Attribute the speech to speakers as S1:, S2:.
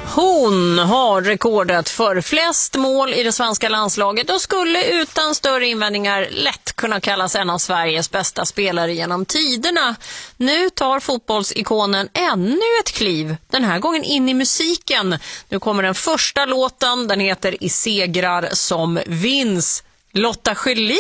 S1: Hon har rekordet för flest mål i det svenska landslaget och skulle utan större invändningar lätt kunna kallas en av Sveriges bästa spelare genom tiderna. Nu tar fotbollsikonen ännu ett kliv, den här gången in i musiken. Nu kommer den första låten, den heter I segrar som vinns. Lotta Schelin.